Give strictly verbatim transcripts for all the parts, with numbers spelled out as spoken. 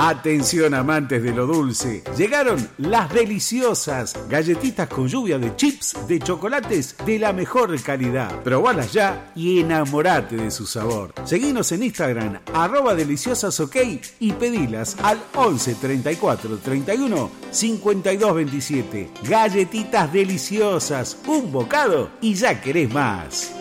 Atención amantes de lo dulce, llegaron las deliciosas galletitas con lluvia de chips de chocolates de la mejor calidad. Probalas ya y enamorate de su sabor. Seguinos en Instagram, arroba deliciosasok y pedilas al once treinta y cuatro treinta y uno cincuenta y dos veintisiete. Galletitas deliciosas, un bocado y ya querés más.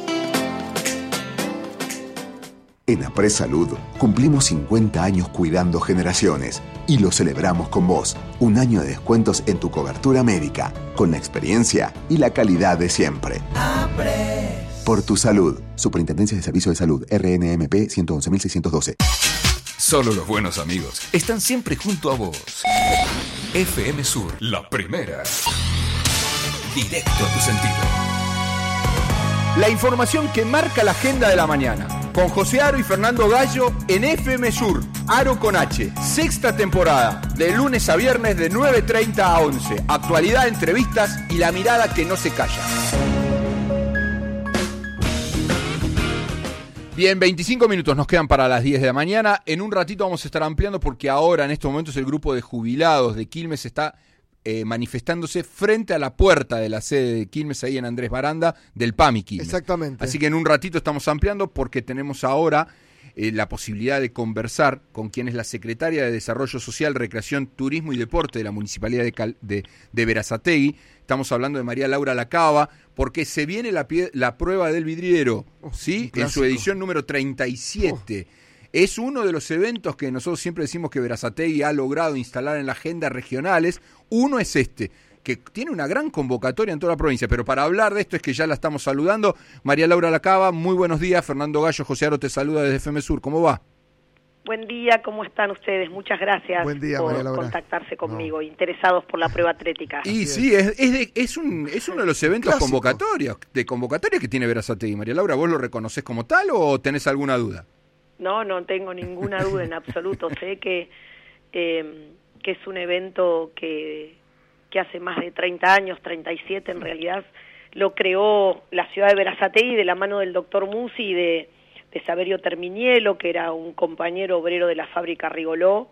En Apres Salud cumplimos cincuenta años cuidando generaciones y lo celebramos con vos. Un año de descuentos en tu cobertura médica, con la experiencia y la calidad de siempre. Apres. Por tu salud. Superintendencia de Servicios de Salud, R N M P ciento once mil seiscientos doce. Solo los buenos amigos están siempre junto a vos. F M Sur, la primera. Directo a tu sentido. La información que marca la agenda de la mañana. Con José Aro y Fernando Gallo en F M Sur, Aro con H, sexta temporada, de lunes a viernes de nueve treinta a once. Actualidad, entrevistas y la mirada que no se calla. Bien, veinticinco minutos nos quedan para las diez de la mañana. En un ratito vamos a estar ampliando porque ahora en estos momentos el grupo de jubilados de Quilmes está Eh, manifestándose frente a la puerta de la sede de Quilmes, ahí en Andrés Baranda, del P A M I Quilmes. Exactamente. Así que en un ratito estamos ampliando porque tenemos ahora eh, la posibilidad de conversar con quien es la secretaria de Desarrollo Social, Recreación, Turismo y Deporte de la Municipalidad de, Cal- de, de Berazategui. Estamos hablando de María Laura Lacaba, porque se viene la, pie- la prueba del vidriero, oh, ¿sí? En su edición número treinta y siete. Oh. Es uno de los eventos que nosotros siempre decimos que Berazategui ha logrado instalar en la agenda regionales. Uno es este, que tiene una gran convocatoria en toda la provincia, pero para hablar de esto es que ya la estamos saludando. María Laura Lacaba, muy buenos días. Fernando Gallo, José Aro te saluda desde F M Sur. ¿Cómo va? Buen día, ¿cómo están ustedes? Muchas gracias Buen día, por María Laura. contactarse conmigo, no. interesados por la prueba atlética. Y sí, es, es, de, es, un, es uno de los eventos Clásico. convocatorios, de convocatoria que tiene Berazategui. María Laura, ¿vos lo reconocés como tal o tenés alguna duda? No, no tengo ninguna duda en absoluto. Sé que, eh, que es un evento que, que hace más de treinta años, treinta y siete en realidad, lo creó la ciudad de Berazategui de la mano del doctor Musi y de, de Saverio Terminielo, que era un compañero obrero de la fábrica Rigoló,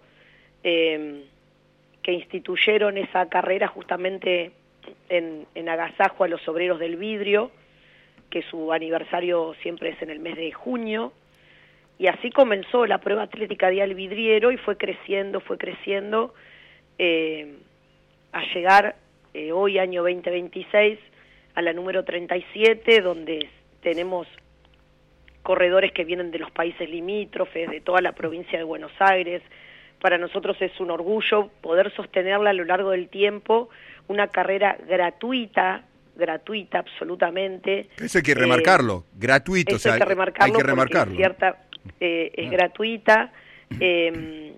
eh, que instituyeron esa carrera justamente en, en agasajo a los obreros del vidrio, que su aniversario siempre es en el mes de junio. Y así comenzó la prueba atlética Día del Vidriero y fue creciendo, fue creciendo, eh, a llegar eh, hoy, año veinte veintiséis, a la número treinta y siete, donde tenemos corredores que vienen de los países limítrofes, de toda la provincia de Buenos Aires. Para nosotros es un orgullo poder sostenerla a lo largo del tiempo, una carrera gratuita, gratuita absolutamente. Eso hay que remarcarlo, eh, gratuito. Eso o sea, hay que remarcarlo, hay que remarcarlo. porque cierta, eh, es gratuita, eh,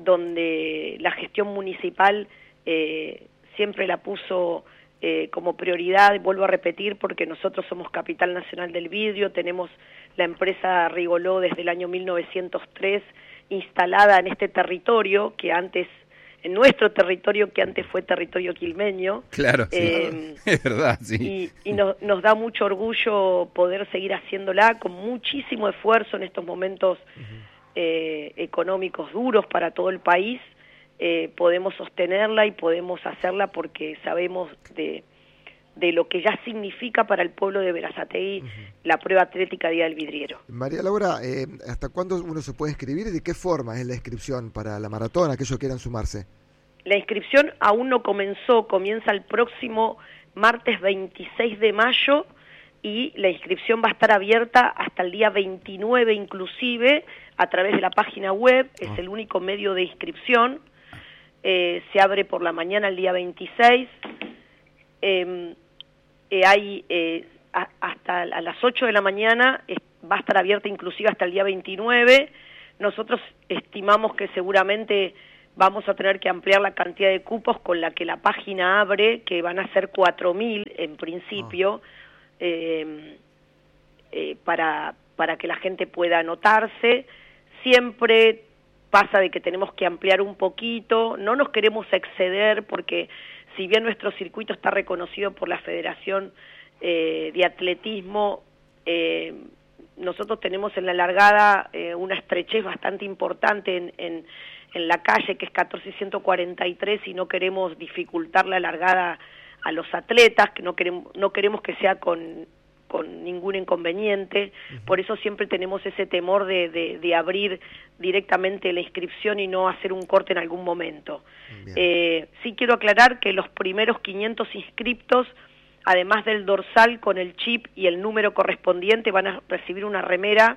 donde la gestión municipal eh, siempre la puso eh, como prioridad, vuelvo a repetir, porque nosotros somos Capital Nacional del Vidrio, tenemos la empresa Rigoló desde el año mil novecientos tres instalada en este territorio, que antes, en nuestro territorio, que antes fue territorio quilmeño. Claro, sí, eh, es verdad, sí. Y, y no, nos da mucho orgullo poder seguir haciéndola con muchísimo esfuerzo en estos momentos uh-huh. eh, económicos duros para todo el país. Eh, podemos sostenerla y podemos hacerla porque sabemos de, de lo que ya significa para el pueblo de Berazategui uh-huh. la prueba atlética Día del Vidriero. María Laura, eh, ¿hasta cuándo uno se puede inscribir y de qué forma es la inscripción para la maratón, aquellos que quieran sumarse? La inscripción aún no comenzó, comienza el próximo martes veintiséis de mayo y la inscripción va a estar abierta hasta el día veintinueve inclusive a través de la página web, es oh. el único medio de inscripción. Eh, se abre por la mañana el día veintiséis, eh, eh, hay eh, a, hasta a las ocho de la mañana, eh, va a estar abierta inclusive hasta el día veintinueve. Nosotros estimamos que seguramente vamos a tener que ampliar la cantidad de cupos con la que la página abre, que van a ser cuatro mil en principio, oh. eh, eh, para, para que la gente pueda anotarse. Siempre pasa de que tenemos que ampliar un poquito, no nos queremos exceder porque si bien nuestro circuito está reconocido por la Federación eh, de Atletismo, eh, nosotros tenemos en la largada eh, una estrechez bastante importante en, en, en la calle, que es catorce ciento cuarenta y tres, y no queremos dificultar la largada a los atletas, que no queremos, no queremos que sea con, con ningún inconveniente. Uh-huh. Por eso siempre tenemos ese temor de, de, de abrir directamente la inscripción y no hacer un corte en algún momento. Eh, sí quiero aclarar que los primeros quinientos inscriptos, además del dorsal con el chip y el número correspondiente, van a recibir una remera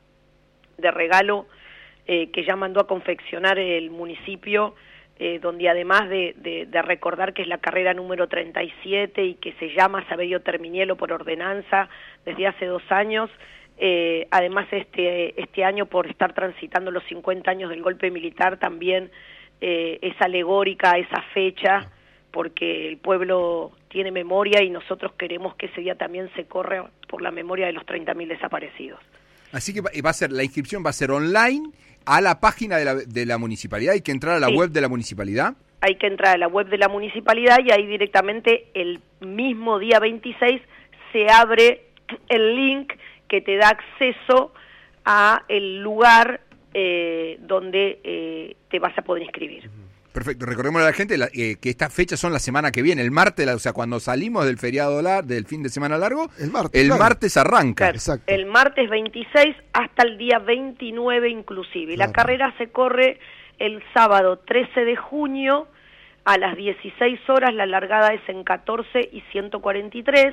de regalo eh, que ya mandó a confeccionar el municipio, eh, donde además de, de, de recordar que es la carrera número treinta y siete y que se llama Saverio Terminielo por ordenanza desde hace dos años, eh, además este, este año por estar transitando los cincuenta años del golpe militar también eh, es alegórica esa fecha, porque el pueblo tiene memoria y nosotros queremos que ese día también se corra por la memoria de los treinta mil desaparecidos. Así que va a ser, la inscripción va a ser online a la página de la, de la municipalidad, hay que entrar a la sí. web de la municipalidad. Hay que entrar a la web de la municipalidad y ahí directamente el mismo día veintiséis se abre el link que te da acceso a el lugar eh, donde eh, te vas a poder inscribir. Perfecto, recordemos a la gente la, eh, que estas fechas son la semana que viene, el martes, la, o sea, cuando salimos del feriado lar, del fin de semana largo, el martes, el claro. martes arranca. Claro, exacto. El martes veintiséis hasta el día veintinueve inclusive. Y claro. La carrera se corre el sábado trece de junio a las dieciséis horas, la largada es en catorce y ciento cuarenta y tres.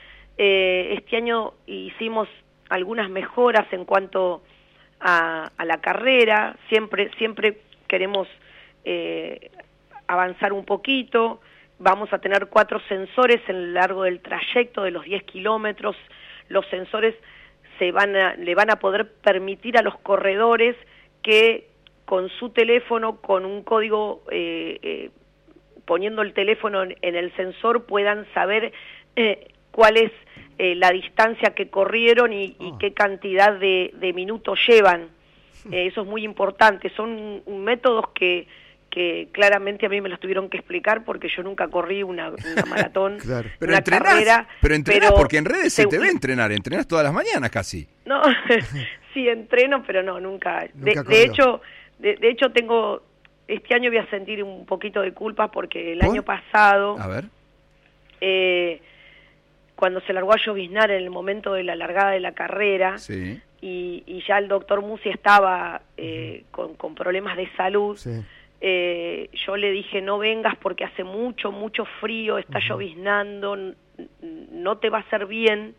Eh, este año hicimos algunas mejoras en cuanto a, a la carrera, siempre, siempre queremos Eh, avanzar un poquito. Vamos a tener cuatro sensores en lo largo del trayecto de los diez kilómetros. Los sensores se van a, le van a poder permitir a los corredores que con su teléfono, con un código, eh, eh, poniendo el teléfono en, en el sensor, puedan saber eh, cuál es eh, la distancia que corrieron y, y qué cantidad de, de minutos llevan. Eh, eso es muy importante. Son métodos que que claramente a mí me los tuvieron que explicar porque yo nunca corrí una, una maratón, claro. Pero una entrenás, carrera. Pero entrenás pero porque en redes se, se te ve se, entrenar, entrenás todas las mañanas casi. No, sí entreno, pero no, nunca. nunca de, de hecho, de, de hecho tengo, este año voy a sentir un poquito de culpa porque el ¿Por? año pasado, a ver, eh, cuando se largó a lloviznar en el momento de la largada de la carrera, sí. y, y ya el doctor Musi estaba eh, con, con problemas de salud, sí. Eh, yo le dije no vengas porque hace mucho, mucho frío, está uh-huh. lloviznando, no te va a hacer bien.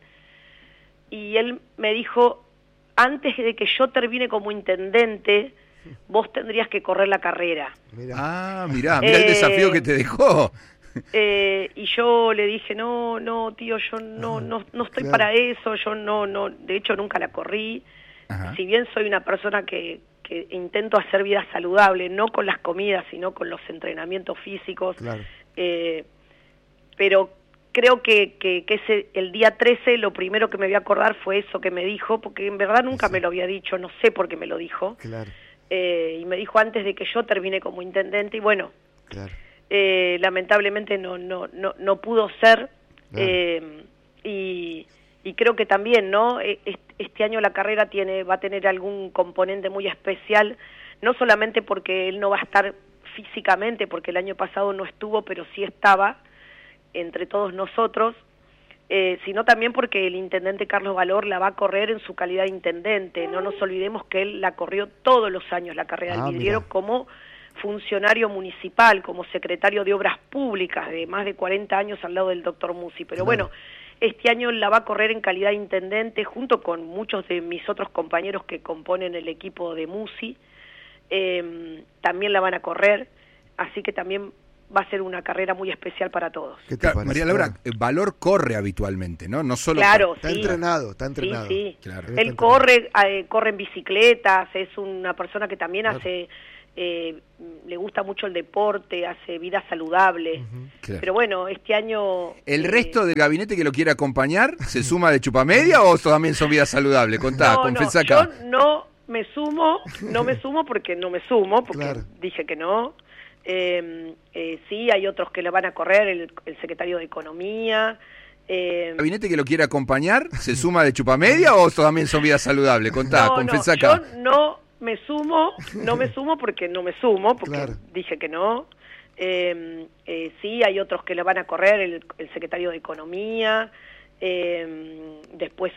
Y él me dijo, antes de que yo termine como intendente, vos tendrías que correr la carrera. Mirá. Ah, mirá, mirá eh, el desafío que te dejó. Eh, y yo le dije, no, no, tío, yo no, no, no estoy claro. para eso, yo no, no, de hecho nunca la corrí. Ajá. Si bien soy una persona que que intento hacer vida saludable, no con las comidas, sino con los entrenamientos físicos, claro. eh, pero creo que, que, que ese, el día trece lo primero que me voy a acordar fue eso que me dijo, porque en verdad nunca sí. me lo había dicho, no sé por qué me lo dijo, claro. eh, y me dijo antes de que yo termine como intendente, y bueno, claro. eh, lamentablemente no, no, no, no pudo ser, claro. eh, y... Y creo que también, ¿no? Este año la carrera tiene, va a tener algún componente muy especial, no solamente porque él no va a estar físicamente, porque el año pasado no estuvo, pero sí estaba entre todos nosotros, eh, sino también porque el intendente Carlos Valor la va a correr en su calidad de intendente. No nos olvidemos que él la corrió todos los años, la carrera ah, del vidriero, mira. Como funcionario municipal, como secretario de Obras Públicas, de más de cuarenta años al lado del doctor Musi. Pero claro. Bueno, este año la va a correr en calidad de intendente junto con muchos de mis otros compañeros que componen el equipo de Musi. Eh, también la van a correr, así que también va a ser una carrera muy especial para todos. Claro, María Laura, Valor corre habitualmente, ¿no? No solo claro, está sí. entrenado, está entrenado. Sí, sí. Claro. Él está corre, eh, corre en bicicletas, es una persona que también claro. hace... Eh, le gusta mucho el deporte, hace vida saludable, uh-huh. claro. Pero bueno, este año... ¿El eh, resto del gabinete que lo quiere acompañar se suma de chupamedia o también son vida saludable? Contá, no, confesá no, acá. Yo no me sumo, no me sumo porque no me sumo, porque claro. dije que no. Eh, eh, sí, hay otros que le van a correr, el, el secretario de Economía, Eh, ¿El gabinete que lo quiere acompañar se suma de chupamedia o también son vidas saludables? Contá, no, confesá no, acá. yo no me sumo, no me sumo porque no me sumo, porque Claro. dije que no. Eh, eh, sí, hay otros que le van a correr, el, el secretario de Economía, eh, después